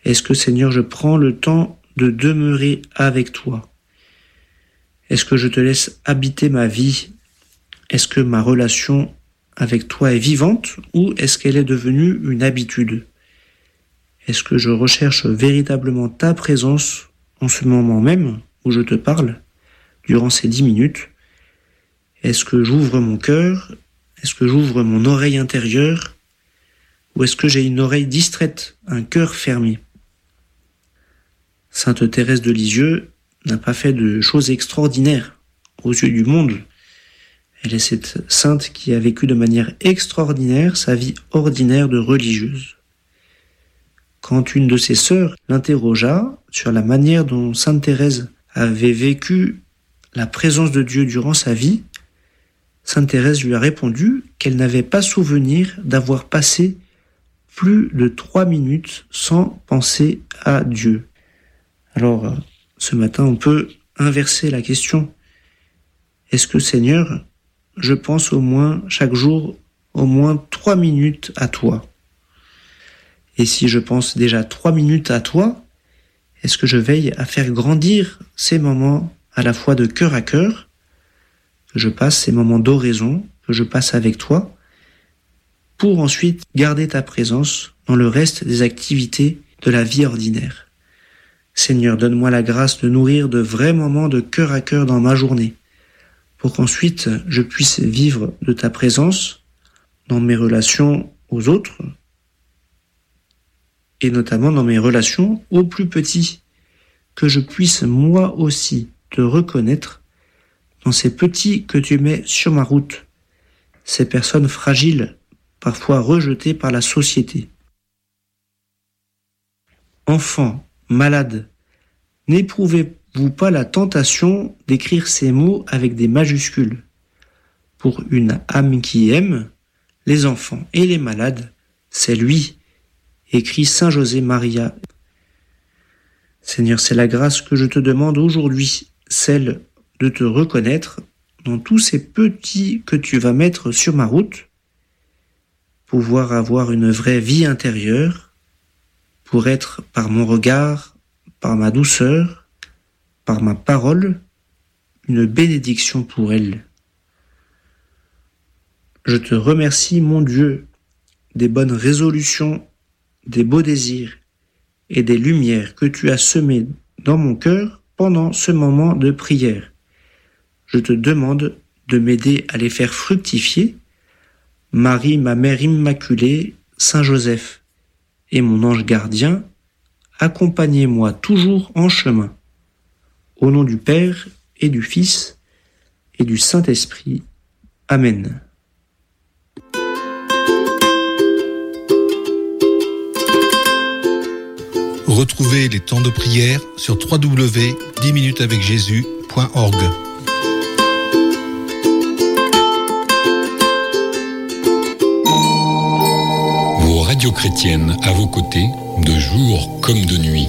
Est-ce que, Seigneur, je prends le temps de demeurer avec toi? Est-ce que je te laisse habiter ma vie? Est-ce que ma relation avec toi est vivante ou est-ce qu'elle est devenue une habitude? Est-ce que je recherche véritablement ta présence en ce moment même où je te parle, durant ces 10 minutes? Est-ce que j'ouvre mon cœur? Est-ce que j'ouvre mon oreille intérieure? Ou est-ce que j'ai une oreille distraite, un cœur fermé? Sainte Thérèse de Lisieux n'a pas fait de choses extraordinaires aux yeux du monde. Elle est cette sainte qui a vécu de manière extraordinaire sa vie ordinaire de religieuse. Quand une de ses sœurs l'interrogea sur la manière dont Sainte Thérèse avait vécu la présence de Dieu durant sa vie, Sainte Thérèse lui a répondu qu'elle n'avait pas souvenir d'avoir passé plus de 3 minutes sans penser à Dieu. Alors, ce matin, on peut inverser la question. Est-ce que, Seigneur, je pense au moins, chaque jour, au moins 3 minutes à toi? Et si je pense déjà 3 minutes à toi, est-ce que je veille à faire grandir ces moments à la fois de cœur à cœur, que je passe ces moments d'oraison, que je passe avec toi, pour ensuite garder ta présence dans le reste des activités de la vie ordinaire? Seigneur, donne-moi la grâce de nourrir de vrais moments de cœur à cœur dans ma journée, pour qu'ensuite je puisse vivre de ta présence dans mes relations aux autres, et notamment dans mes relations aux plus petits, que je puisse moi aussi te reconnaître dans ces petits que tu mets sur ma route, ces personnes fragiles, parfois rejetées par la société. Enfants, malades, n'éprouvez-vous pas la tentation d'écrire ces mots avec des majuscules? Pour une âme qui aime, les enfants et les malades, c'est lui, écrit Saint José Maria. Seigneur, c'est la grâce que je te demande aujourd'hui, celle de te reconnaître dans tous ces petits que tu vas mettre sur ma route, pouvoir avoir une vraie vie intérieure, pour être par mon regard, par ma douceur, par ma parole, une bénédiction pour elle. Je te remercie, mon Dieu, des bonnes résolutions, des beaux désirs et des lumières que tu as semées dans mon cœur pendant ce moment de prière. Je te demande de m'aider à les faire fructifier. Marie, ma mère immaculée, Saint Joseph et mon ange gardien, accompagnez-moi toujours en chemin. Au nom du Père et du Fils et du Saint-Esprit. Amen. Retrouvez les temps de prière sur www.10minutesavecjésus.org. Vos radios chrétiennes à vos côtés, de jour comme de nuit.